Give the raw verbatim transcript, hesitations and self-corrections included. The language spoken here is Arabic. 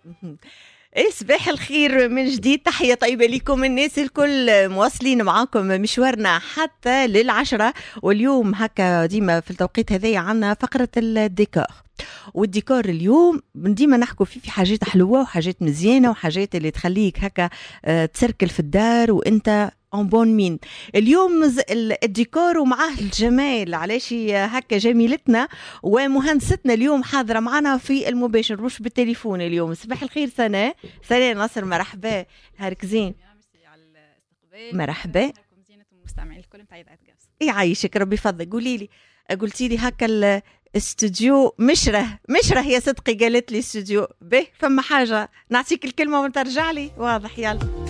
مهم. إيه، صباح الخير من جديد، تحية طيبة لكم الناس الكل، مواصلين معاكم مشوارنا حتى للعشرة. واليوم هكا ديما في التوقيت هذايا عنا فقرة الديكور، والديكور اليوم ديما نحكوا فيه في حاجات حلوة وحاجات مزيانة وحاجات اللي تخليك هكا آه، تسركل في الدار وانت اون بون مين. اليوم ز- ال- الديكور ومعاه الجمال، علاش هكا جميلتنا ومهندستنا اليوم حاضرة معنا في المباشر مش بالتليفون اليوم. صباح الخير سناء. سناء ناصر، مرحبا، نهارك زين. ميرسي على الاستقبال. مرحبا، نهاركم زينة المستمعين الكل متاع إذاعة قابس. يعيشك ربي يفضل. قولي لي، قلتي لي هكا الاستوديو مشره مشره يا صدقي، قالت لي استوديو به، فما حاجة نعطيك الكلمة وترجع لي، واضح. يلا